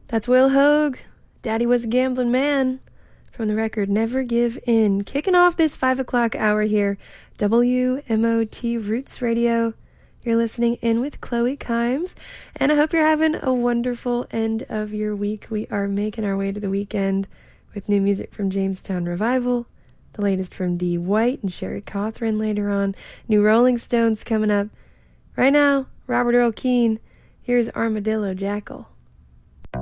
That's Will Hoge. Daddy was a gambling man. From the record Never Give In. Kicking off this 5 o'clock hour here. WMOT Roots Radio. You're listening in with Chloe Kimes. And I hope you're having a wonderful end of your week. We are making our way to the weekend with new music from Jamestown Revival. The latest from Dee White and Sherry Cawthron later on. New Rolling Stones coming up. Right now, Robert Earl Keen. Here's Armadillo Jackal.